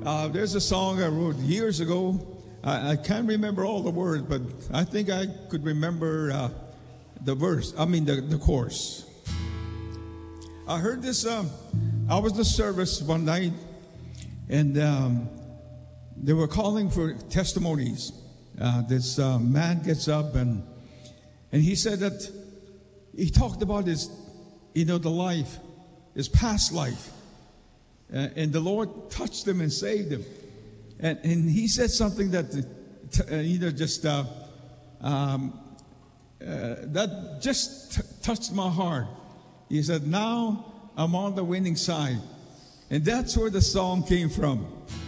There's a song I wrote years ago. I can't remember all the words, but I think I could remember the verse. I mean, the chorus. I heard this. I was in the service one night, and they were calling for testimonies. This man gets up and he said that he talked about his, the life, his past life. And the Lord touched him and saved him. And he said something that, that just touched my heart. He said, now I'm on the winning side. And that's where the song came from.